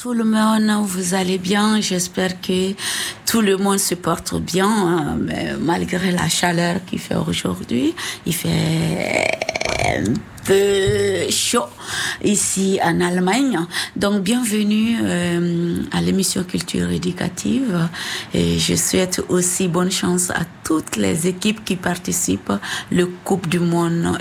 Tout le monde, vous allez bien. J'espère que tout le monde se porte bien, hein, mais malgré la chaleur qu'il fait aujourd'hui. Il fait un peu chaud ici en Allemagne. Donc, bienvenue à l'émission Culture éducative. Et je souhaite aussi bonne chance à toutes les équipes qui participent le Coupe du Monde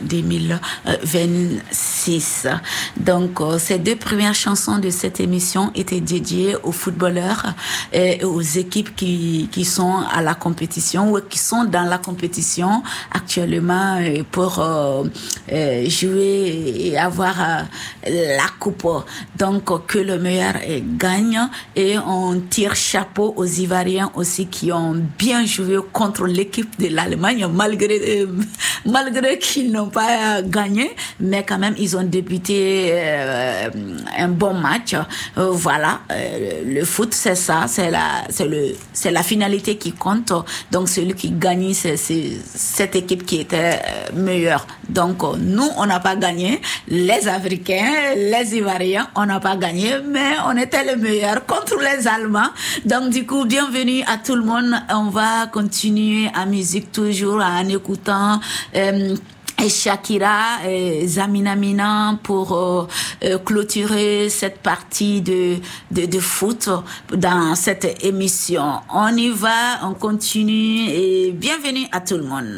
2026. Donc, ces deux premières chansons de cette émission étaient dédiées aux footballeurs et aux équipes qui sont à la compétition ou qui sont dans la compétition actuellement pour jouer et avoir la coupe. Donc, que le meilleur gagne, et on tire chapeau aux Ivoiriens aussi qui ont bien joué contre l'équipe de l'Allemagne malgré qu'ils n'ont pas gagné, mais quand même ils ont débuté un bon match. Voilà, le foot c'est ça, c'est la finalité qui compte. Donc celui qui gagne c'est cette équipe qui était meilleure. Donc nous on n'a pas gagné, les Africains, les Ivoiriens, on n'a pas gagné, mais on était les meilleurs contre les Allemands. Donc du coup, bienvenue à tout le monde. On va continuer en musique toujours en écoutant et Shakira et Zamina Mina pour clôturer cette partie de foot dans cette émission. On y va, on continue et bienvenue à tout le monde.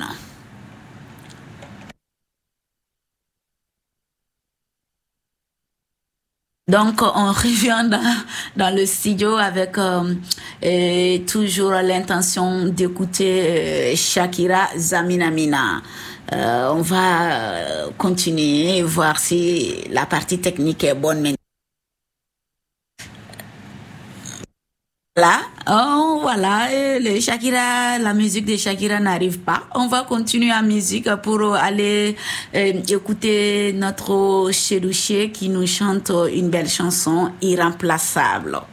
Donc, on revient dans le studio avec toujours l'intention d'écouter Shakira, Zamina Mina. On va continuer et voir si la partie technique est bonne. Voilà, la musique de Shakira n'arrive pas. On va continuer en musique pour aller écouter notre Cherouché qui nous chante une belle chanson irremplaçable.